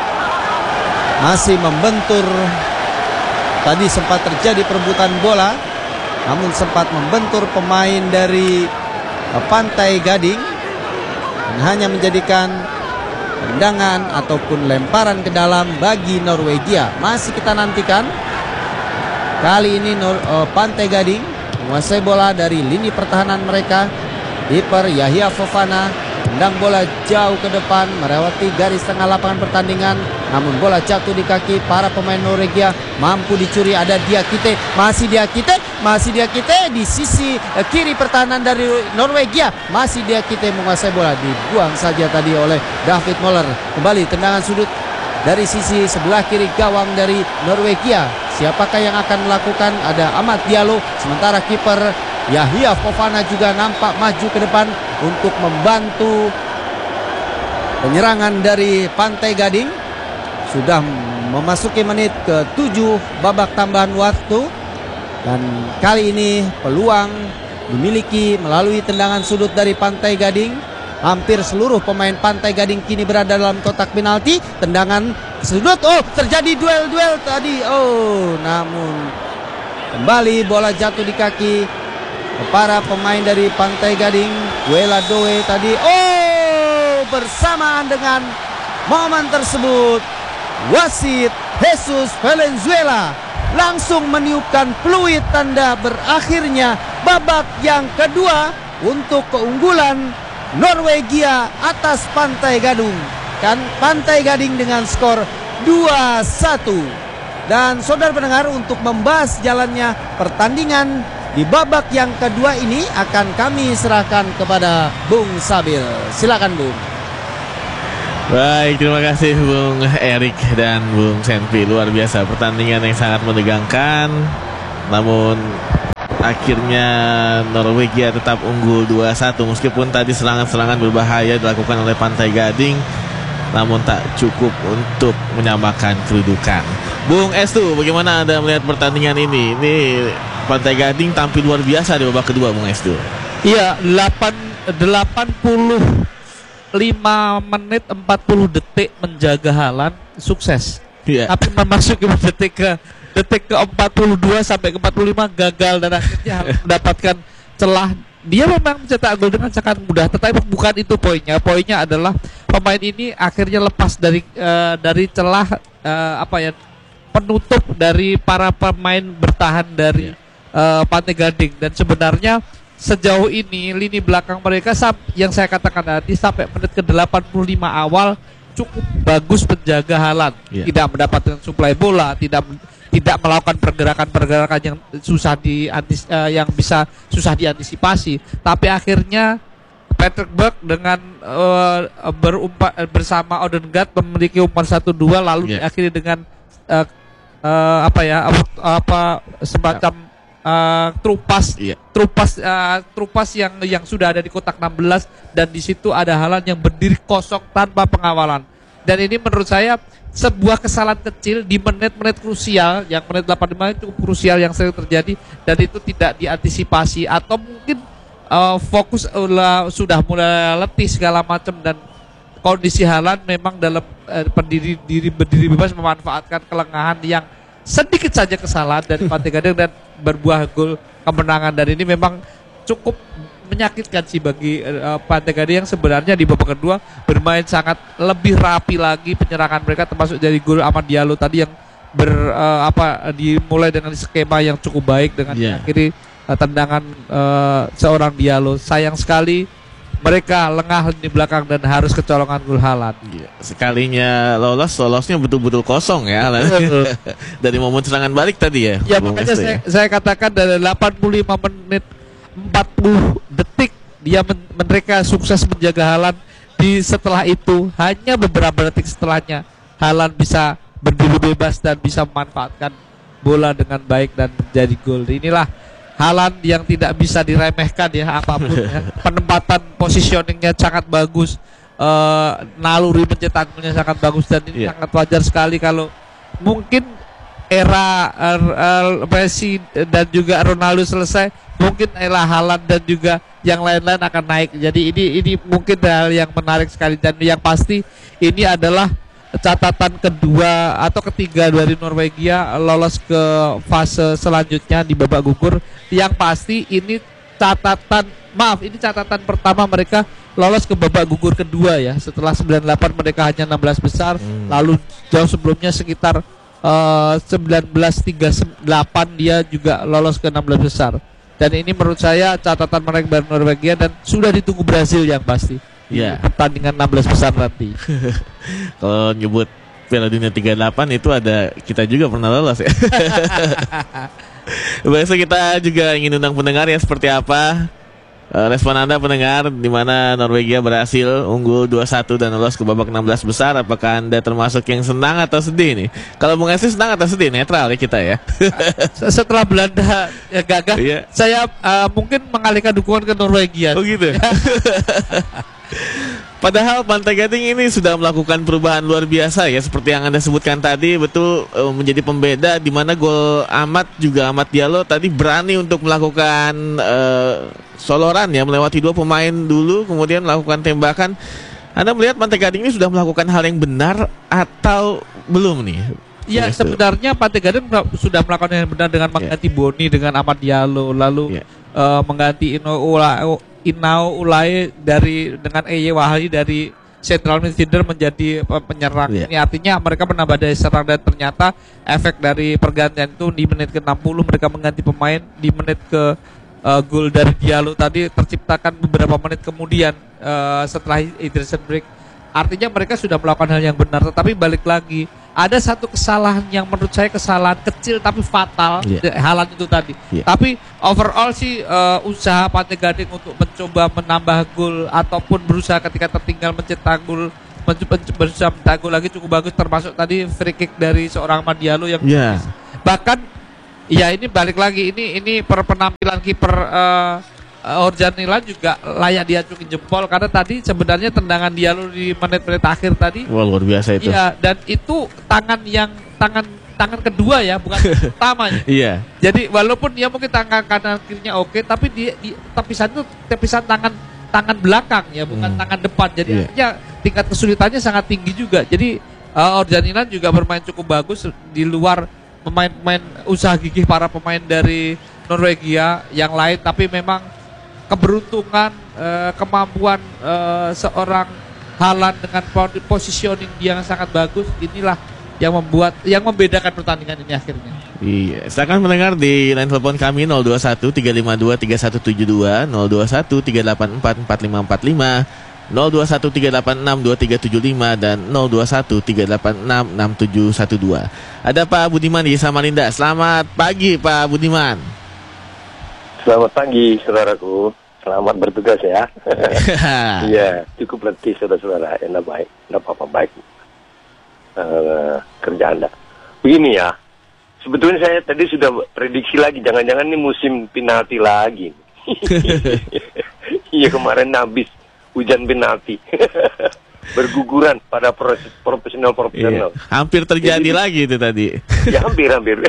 masih membentur. Tadi sempat terjadi perebutan bola, namun sempat membentur pemain dari Pantai Gading, dan hanya menjadikan tendangan ataupun lemparan ke dalam bagi Norwegia. Masih kita nantikan. Kali ini Nor, uh, Pantai Gading menguasai bola dari lini pertahanan mereka. Kiper Yahya Fofana tendang bola jauh ke depan melewati garis tengah lapangan pertandingan, namun bola jatuh di kaki para pemain Norwegia. Mampu dicuri, ada Diakite, masih Diakite, masih Diakite di sisi uh, kiri pertahanan dari Norwegia. Masih Diakite menguasai bola, dibuang saja tadi oleh David Moller. Kembali tendangan sudut dari sisi sebelah kiri gawang dari Norwegia. Siapakah yang akan melakukan? Ada Ahmad Diallo. Sementara kiper Yahya Fofana juga nampak maju ke depan untuk membantu penyerangan dari Pantai Gading. Sudah memasuki menit ke tujuh babak tambahan waktu, dan kali ini peluang dimiliki melalui tendangan sudut dari Pantai Gading. Hampir seluruh pemain Pantai Gading kini berada dalam kotak penalti. Tendangan sudut, oh terjadi duel-duel tadi. Oh namun kembali bola jatuh di kaki para pemain dari Pantai Gading. Wela Doe tadi, oh bersamaan dengan momen tersebut wasit Jesus Valenzuela langsung meniupkan peluit tanda berakhirnya babak yang kedua untuk keunggulan Norwegia atas Pantai Gading. Kan Pantai Gading dengan skor dua satu. Dan saudara pendengar, untuk membahas jalannya pertandingan di babak yang kedua ini akan kami serahkan kepada Bung Sabil. Silakan Bung. Baik, terima kasih Bung Erik dan Bung Senpi. Luar biasa, pertandingan yang sangat menegangkan. Namun akhirnya Norwegia tetap unggul dua satu. Meskipun tadi serangan-serangan berbahaya dilakukan oleh Pantai Gading, namun tak cukup untuk menyamakan kedudukan. Bung Estu, bagaimana Anda melihat pertandingan ini? Ini Pantai Gading tampil luar biasa di babak kedua, Bung Estu. Iya, delapan puluh lima menit empat puluh detik menjaga Haaland, sukses. Iya. Tapi memasuki detik ke detik ke empat puluh dua sampai ke empat puluh lima gagal dan akhirnya harus mendapatkan celah. Dia memang mencetak gol dengan sangat mudah, tetapi bukan itu poinnya. Poinnya adalah pemain ini akhirnya lepas dari uh, dari celah uh, apa ya penutup dari para pemain bertahan dari uh, Pantai Gading. Dan sebenarnya sejauh ini lini belakang mereka yang saya katakan tadi sampai menit ke delapan puluh lima awal cukup bagus menjaga Haaland. Yeah. Tidak mendapatkan suplai bola, tidak tidak melakukan pergerakan-pergerakan yang susah di uh, yang bisa susah diantisipasi. Tapi akhirnya Patrick Berg dengan uh, berumpa, bersama Odegaard memiliki umpan satu dua lalu yeah. diakhiri dengan uh, uh, apa ya apa, apa semacam Uh, trupas, yeah. trupas, uh, trupas yang yang sudah ada di kotak enam belas, dan di situ ada Haaland yang berdiri kosong tanpa pengawalan. Dan ini menurut saya sebuah kesalahan kecil di menit-menit krusial, yang menit delapan puluh lima itu cukup krusial yang sering terjadi, dan itu tidak diantisipasi atau mungkin uh, fokus uh, sudah mulai letih segala macam, dan kondisi Haaland memang dalam uh, berdiri diri berdiri bebas memanfaatkan kelengahan yang sedikit saja kesalahan dari Pantai Gading dan berbuah gol kemenangan. Dan ini memang cukup menyakitkan sih bagi uh, Pantai Gading yang sebenarnya di babak kedua bermain sangat lebih rapi lagi penyerangan mereka, termasuk dari gol Amad Diallo tadi yang ber uh, apa dimulai dengan skema yang cukup baik dengan yeah. akhiri uh, tendangan uh, seorang Diallo. Sayang sekali mereka lengah di belakang dan harus kecolongan gol Haaland. Sekalinya lolos, lolosnya betul-betul kosong ya. Dari momen serangan balik tadi ya. Ya makanya saya, ya? saya katakan dari delapan puluh lima menit empat puluh detik dia men, mereka sukses menjaga Haaland. Di setelah itu hanya beberapa detik setelahnya Haaland bisa berdiri bebas dan bisa memanfaatkan bola dengan baik dan menjadi gol. Inilah Haaland yang tidak bisa diremehkan ya apapun ya. Penempatan positioningnya sangat bagus, uh, naluri mencetak golnya sangat bagus, dan ini yeah. sangat wajar sekali kalau mungkin era uh, uh, Messi dan juga Ronaldo selesai, mungkin era Haaland dan juga yang lain-lain akan naik. Jadi ini ini mungkin hal yang menarik sekali, dan yang pasti ini adalah catatan kedua atau ketiga dari Norwegia lolos ke fase selanjutnya di babak gugur. Yang pasti ini catatan maaf ini catatan pertama mereka lolos ke babak gugur kedua ya. Setelah sembilan puluh delapan mereka hanya enam belas besar, hmm. lalu jauh sebelumnya sekitar uh, seribu sembilan ratus tiga puluh delapan dia juga lolos ke enam belas besar. Dan ini menurut saya catatan mereka dari Norwegia, dan sudah ditunggu Brazil yang pasti. Ya, pertandingan enam belas besar nanti. Kalau nyebut Piala Dunia tiga puluh delapan itu ada kita juga pernah lolos ya. Biasa kita juga ingin undang pendengar ya, seperti apa uh, respon Anda pendengar, di mana Norwegia berhasil unggul dua satu dan lolos ke babak enam belas besar. Apakah Anda termasuk yang senang atau sedih nih? Kalau Bung Esi senang atau sedih? Netral ya kita ya. Setelah Belanda ya gagah, iya. saya uh, mungkin mengalihkan dukungan ke Norwegia. Oh gitu. Padahal Pantai Gading ini sudah melakukan perubahan luar biasa ya, seperti yang Anda sebutkan tadi, betul uh, menjadi pembeda, di mana gol Amad juga Amad Diallo tadi berani untuk melakukan uh, soloran ya, melewati dua pemain dulu kemudian melakukan tembakan. Anda melihat Pantai Gading ini sudah melakukan hal yang benar atau belum nih? Ya, sebenarnya Pantai Gading sudah melakukan yang benar dengan mengganti yeah. Boni dengan Amad Diallo, lalu yeah. uh, mengganti Ino Ula Inau Ulai dari dengan E Y Wahali dari central midfielder menjadi penyerang. Yeah. Ini artinya mereka menambah daya serang, dan ternyata efek dari pergantian itu di menit ke enam puluh mereka mengganti pemain, di menit ke uh, gol dari Diallo tadi terciptakan beberapa menit kemudian uh, setelah hydration break. Artinya mereka sudah melakukan hal yang benar, tetapi balik lagi ada satu kesalahan yang menurut saya kesalahan kecil tapi fatal, Yeah. Haaland itu tadi. Yeah. Tapi overall sih uh, usaha Pantai Gading untuk mencoba menambah gol ataupun berusaha ketika tertinggal mencetak gol, mencoba berusaha mencetak gol lagi cukup bagus, termasuk tadi free kick dari seorang Amad Diallo yang Yeah. bahkan ya ini balik lagi ini ini per penampilan kiper uh, Orjan Nilan juga layak diacungin jempol karena tadi sebenarnya tendangan Diallo di menit-menit akhir tadi. Wah, luar biasa itu. Iya, dan itu tangan yang tangan tangan kedua ya, bukan utamanya. Iya. Jadi walaupun dia mungkin tangan kanan kirinya oke, tapi di, di tepisan itu tepisan tangan tangan belakang ya, bukan Hmm. tangan depan. Jadi Iya. artinya tingkat kesulitannya sangat tinggi juga. Jadi uh, Orjan Nilan juga bermain cukup bagus di luar pemain-pemain usaha gigih para pemain dari Norwegia yang lain, tapi memang keberuntungan, eh, kemampuan eh, seorang Haaland dengan positioning dia yang sangat bagus, inilah yang membuat yang membedakan pertandingan ini akhirnya. Iya, silakan mendengar di line telepon kami nol dua satu tiga lima dua tiga satu tujuh dua, nol dua satu tiga delapan empat empat lima empat lima, nol dua satu tiga delapan enam dua tiga tujuh lima dan nol dua satu tiga delapan enam enam tujuh satu dua. Ada Pak Budiman di Samarinda. Selamat pagi Pak Budiman. Selamat pagi, saudaraku. Selamat bertugas ya. Iya, cukup letih, saudara-saudara. Enak baik, enak apa-apa baik. Uh, kerja Anda. Begini ya, sebetulnya saya tadi sudah prediksi lagi, jangan-jangan ini musim penalti lagi. Iya, kemarin habis hujan penalti. Berguguran pada profesional-profesional. Iya, hampir terjadi Jadi, lagi itu tadi. Ya, hampir-hampir.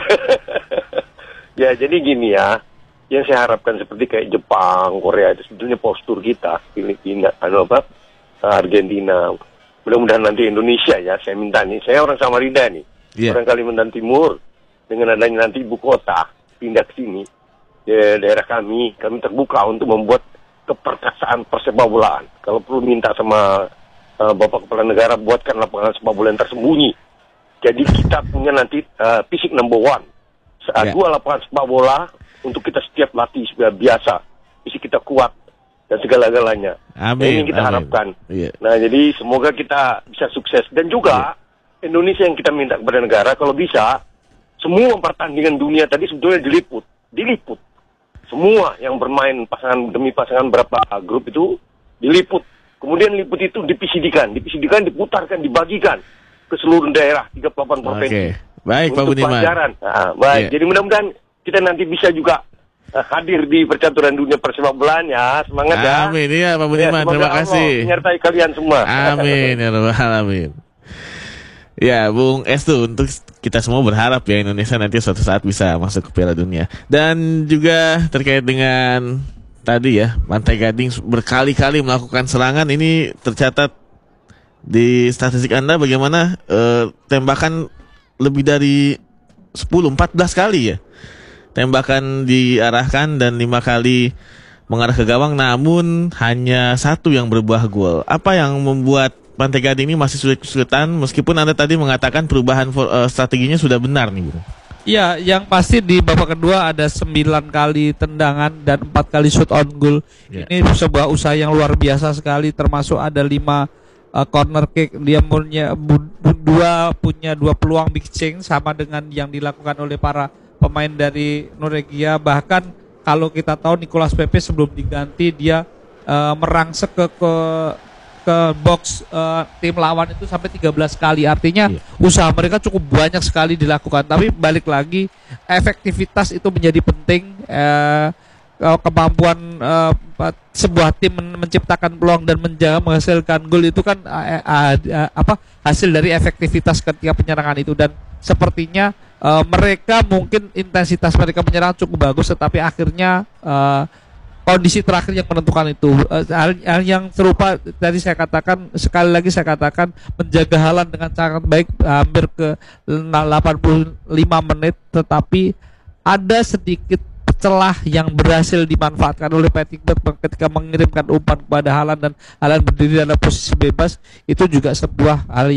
Ya, jadi gini ya. Yang saya harapkan seperti kayak Jepang, Korea itu sebetulnya postur kita, Filipina, anu apa, Argentina. Mudah-mudahan nanti Indonesia ya, saya minta nih. Saya orang Samarinda nih, Yeah. orang Kalimantan Timur. Dengan adanya nanti ibu kota pindah ke sini, ya, daerah kami, kami terbuka untuk membuat keperkasaan persepak bolaan. Kalau perlu minta sama uh, Bapak Kepala Negara buatkan lapangan sepak bola yang tersembunyi. Jadi kita punya nanti uh, fisik number one. Yeah. Dua lapangan sepak bola untuk kita setiap latih sudah biasa, isi kita kuat dan segala-galanya. Amin. Nah, ini kita amin. harapkan. Iya. Nah, jadi semoga kita bisa sukses dan juga Indonesia yang kita minta kepada negara kalau bisa semua pertandingan dunia tadi sebetulnya diliput, diliput. Semua yang bermain pasangan demi pasangan berapa grup itu diliput. Kemudian liput itu di P C D-kan, di P C D-kan diputarkan, dibagikan ke seluruh daerah tiga puluh delapan provinsi. Oke. Baik Pak Untuk Budiman. pelajaran. Nah, baik. Iya. Jadi mudah-mudahan kita nanti bisa juga uh, hadir di percaturan dunia persepak bolaan ya. Semangat ya. Amin ya Pak Budiman. Ya, semoga Terima Allah kasih. menyertai kalian semua. Amin ya rabbal alamin. Ya, Bung Estu, untuk kita semua berharap ya Indonesia nanti suatu saat bisa masuk ke Piala Dunia. Dan juga terkait dengan tadi ya, Pantai Gading berkali-kali melakukan serangan, ini tercatat di statistik Anda bagaimana eh, tembakan lebih dari sepuluh empat belas kali ya. Tembakan diarahkan dan lima kali mengarah ke gawang, namun hanya satu yang berbuah gol. Apa yang membuat Pantai Gading ini masih sulit-kesulitan meskipun Anda tadi mengatakan perubahan for, uh, strateginya sudah benar nih, Bro? Iya, yang pasti di babak kedua ada sembilan kali tendangan dan empat kali shoot on goal. Ya. Ini sebuah usaha yang luar biasa sekali, termasuk ada lima uh, corner kick. Dia punya bu, bu, dua punya dua peluang big change sama dengan yang dilakukan oleh para pemain dari Norwegia. Bahkan kalau kita tahu Nicolas Pepe sebelum diganti dia uh, merangsek ke ke ke box uh, tim lawan itu sampai tiga belas kali. Artinya iya. usaha mereka cukup banyak sekali dilakukan. Tapi balik lagi efektivitas itu menjadi penting. Uh, kemampuan uh, sebuah tim men- menciptakan peluang dan menjaga menghasilkan gol itu kan uh, uh, uh, apa hasil dari efektivitas ketika penyerangan itu. Dan sepertinya uh, mereka mungkin intensitas mereka menyerang cukup bagus, tetapi akhirnya uh, kondisi terakhir yang menentukan itu. Uh, hal, hal yang serupa tadi saya katakan, sekali lagi saya katakan, menjaga Haaland dengan sangat baik uh, hampir ke delapan puluh lima menit, tetapi ada sedikit celah yang berhasil dimanfaatkan oleh Patrick Berg ketika mengirimkan umpan kepada Haaland dan Haaland berdiri dalam posisi bebas. Itu juga sebuah hal yang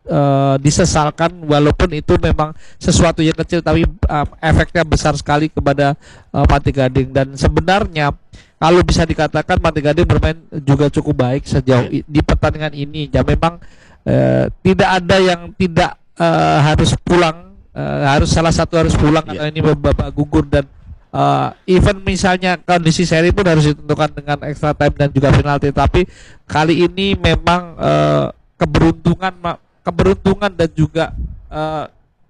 uh, disesalkan, walaupun itu memang sesuatu yang kecil tapi uh, efeknya besar sekali kepada uh, Pantai Gading. Dan sebenarnya kalau bisa dikatakan Pantai Gading bermain juga cukup baik sejauh i- di pertandingan ini. Ya memang uh, tidak ada yang tidak uh, harus pulang, uh, harus salah satu harus pulang Yeah. karena ini babak gugur, dan Uh, even misalnya kondisi seri pun harus ditentukan dengan extra time dan juga penalti. Tapi kali ini memang uh, keberuntungan ma- keberuntungan dan juga uh,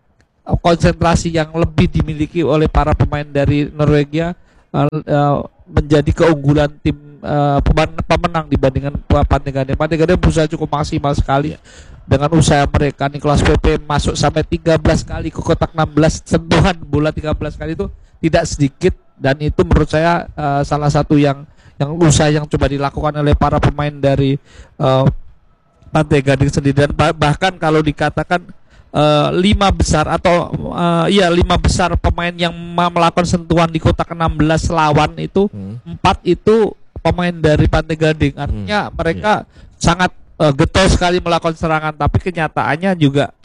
konsentrasi yang lebih dimiliki oleh para pemain dari Norwegia uh, uh, menjadi keunggulan tim uh, peman- pemenang dibandingkan Pantai Gading. Pantai Gading berusaha cukup maksimal sekali dengan usaha mereka. Nicolas Pepe masuk sampai tiga belas kali ke kotak enam belas, sentuhan bola tiga belas kali itu tidak sedikit, dan itu menurut saya uh, salah satu yang yang usaha yang coba dilakukan oleh para pemain dari uh, Pantai Gading sendiri. Dan bah- bahkan kalau dikatakan uh, lima besar atau uh, iya lima besar pemain yang ma- melakukan sentuhan di kotak enam belas lawan itu, Hmm. empat itu pemain dari Pantai Gading. Artinya mereka sangat uh, getol sekali melakukan serangan, tapi kenyataannya juga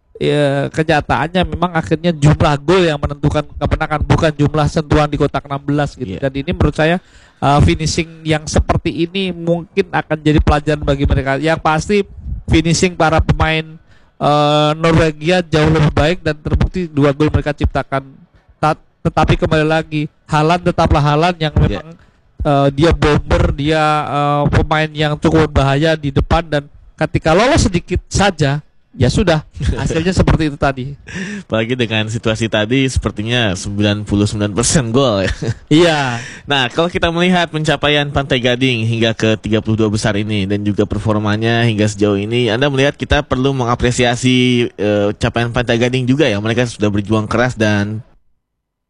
ya, kenyataannya memang akhirnya jumlah gol yang menentukan kemenangan, bukan jumlah sentuhan di kotak enam belas gitu. Yeah. Dan ini menurut saya uh, finishing yang seperti ini mungkin akan jadi pelajaran bagi mereka. Yang pasti finishing para pemain uh, Norwegia jauh lebih baik, dan terbukti dua gol mereka ciptakan. Ta- tetapi kembali lagi, Haaland tetaplah Haaland yang memang uh, dia bomber, dia uh, pemain yang cukup berbahaya di depan, dan ketika lolos sedikit saja ya sudah, hasilnya seperti itu tadi. Apalagi dengan situasi tadi sepertinya sembilan puluh sembilan persen gol ya. Iya. Nah, kalau kita melihat pencapaian Pantai Gading hingga ke tiga puluh dua besar ini dan juga performanya hingga sejauh ini, Anda melihat kita perlu mengapresiasi eh, capaian Pantai Gading juga ya. Mereka sudah berjuang keras dan